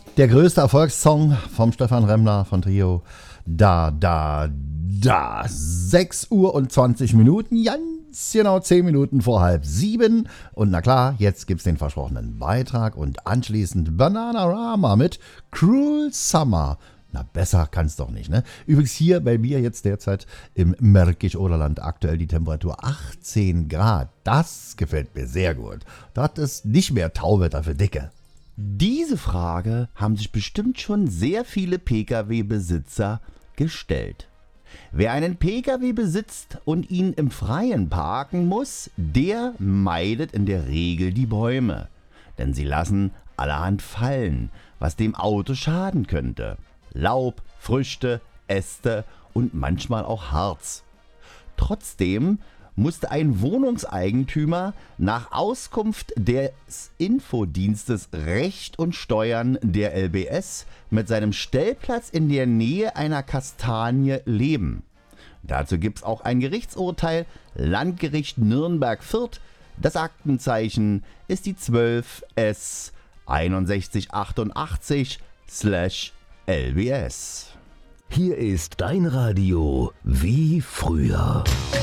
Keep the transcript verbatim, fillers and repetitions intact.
Der größte Erfolgssong vom Stefan Remmler von Trio. Da, da, da. sechs Uhr und zwanzig Minuten. Ganz genau zehn Minuten vor halb sieben. Und na klar, jetzt gibt's den versprochenen Beitrag und anschließend Bananarama mit Cruel Summer. Na, besser kann's doch nicht, ne? Übrigens hier bei mir jetzt derzeit im Märkisch-Oderland aktuell die Temperatur achtzehn Grad. Das gefällt mir sehr gut. Das ist nicht mehr Tauwetter für Dicke. Diese Frage haben sich bestimmt schon sehr viele Pkw-Besitzer gestellt. Wer einen Pkw besitzt und ihn im Freien parken muss, der meidet in der Regel die Bäume. Denn sie lassen allerhand fallen, was dem Auto schaden könnte. Laub, Früchte, Äste und manchmal auch Harz. Trotzdem musste ein Wohnungseigentümer nach Auskunft des Infodienstes Recht und Steuern der L B S mit seinem Stellplatz in der Nähe einer Kastanie leben. Dazu gibt es auch ein Gerichtsurteil, Landgericht Nürnberg-Fürth. Das Aktenzeichen ist die zwölf S einundsechzig achtundachtzig L B S. Hier ist dein Radio wie früher.